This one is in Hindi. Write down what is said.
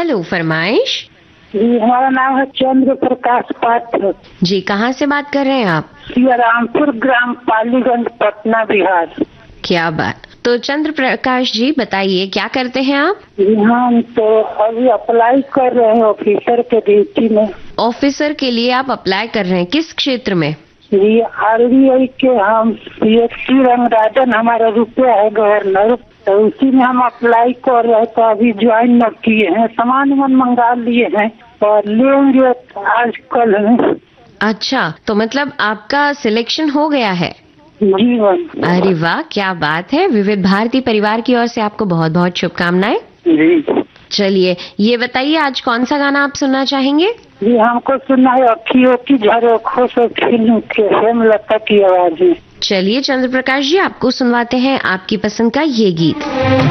हेलो, फरमाइश। जी, हमारा नाम है चंद्र प्रकाश पात्र। जी, कहाँ से बात कर रहे हैं आप? रामपुर ग्राम, पालीगंज, पटना, बिहार। क्या बात। तो चंद्र प्रकाश जी, बताइए क्या करते हैं आप? जी, हम तो अभी अप्लाई कर रहे हैं ऑफिसर के ड्यूटी में। ऑफिसर के लिए आप अप्लाई कर रहे हैं, किस क्षेत्र में? जी, RBI के हम CSP रंगराजन हमारा रुपया है गवर्नर, तो उसी में हम अप्लाई कर रहे हैं। तो अभी ज्वाइन न किए हैं, सामान मंगा लिए हैं और लेंगे आज कल में। अच्छा, तो मतलब आपका सिलेक्शन हो गया है? जी मैम। अरे वाह, क्या बात है। विविध भारती परिवार की ओर से आपको बहुत बहुत शुभकामनाएं। जी। चलिए, ये बताइए आज कौन सा गाना आप सुनना चाहेंगे? जी, हमको सुनना है अखियों की झरोखों से फिल्म के हेमलता की आवाज में। चलिए चंद्र प्रकाश जी, आपको सुनवाते हैं आपकी पसंद का ये गीत।